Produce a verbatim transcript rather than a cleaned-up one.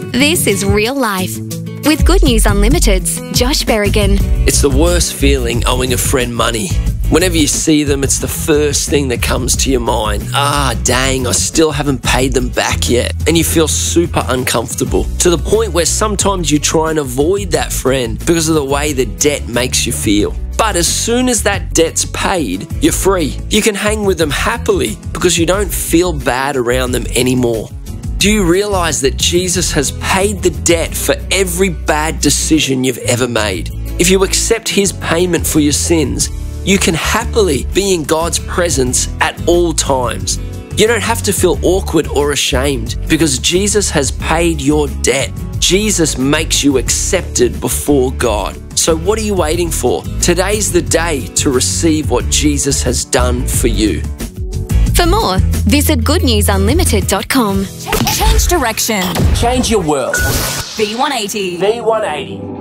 This is real life. With Good News Unlimited's Josh Berrigan. It's the worst feeling owing a friend money. Whenever you see them, it's the first thing that comes to your mind. Ah, dang, I still haven't paid them back yet. And you feel super uncomfortable, to the point where sometimes you try and avoid that friend because of the way the debt makes you feel. But as soon as that debt's paid, you're free. You can hang with them happily because you don't feel bad around them anymore. Do you realize that Jesus has paid the debt for every bad decision you've ever made? If you accept his payment for your sins, you can happily be in God's presence at all times. You don't have to feel awkward or ashamed because Jesus has paid your debt. Jesus makes you accepted before God. So what are you waiting for? Today's the day to receive what Jesus has done for you. For more, visit good news unlimited dot com. Change direction. Change your world. V one eighty. V one eighty.